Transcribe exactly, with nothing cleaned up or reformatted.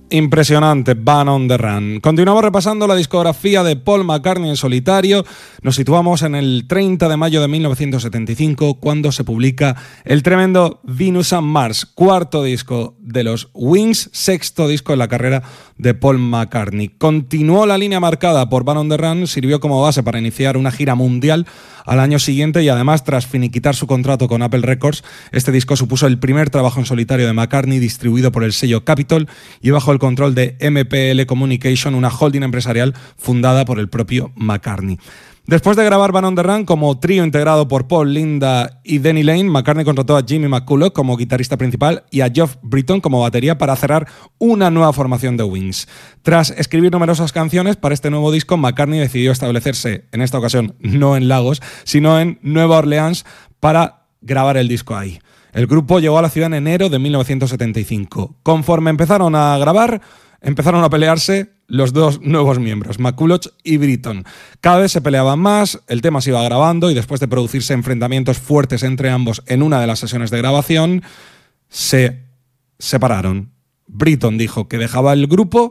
Impresionante, Band on the Run. Continuamos repasando la discografía de Paul McCartney en solitario. Nos situamos en el treinta de mayo de mil novecientos setenta y cinco, cuando se publica el tremendo Venus and Mars, cuarto disco de los Wings, sexto disco en la carrera de Paul McCartney. Continuó la línea marcada por Band on the Run, sirvió como base para iniciar una gira mundial al año siguiente y además, tras finiquitar su contrato con Apple Records, este disco supuso el primer trabajo en solitario de McCartney distribuido por el sello Capitol y bajo el control de M P L Communication, una holding empresarial fundada por el propio McCartney. Después de grabar Band on the Run como trío integrado por Paul, Linda y Denny Lane, McCartney contrató a Jimmy McCulloch como guitarrista principal y a Geoff Britton como batería para cerrar una nueva formación de Wings. Tras escribir numerosas canciones para este nuevo disco, McCartney decidió establecerse, en esta ocasión no en Lagos, sino en Nueva Orleans para grabar el disco ahí. El grupo llegó a la ciudad en enero de mil novecientos setenta y cinco. Conforme empezaron a grabar, empezaron a pelearse los dos nuevos miembros, McCulloch y Britton. Cada vez se peleaban más, el tema se iba grabando y después de producirse enfrentamientos fuertes entre ambos en una de las sesiones de grabación, se separaron. Britton dijo que dejaba el grupo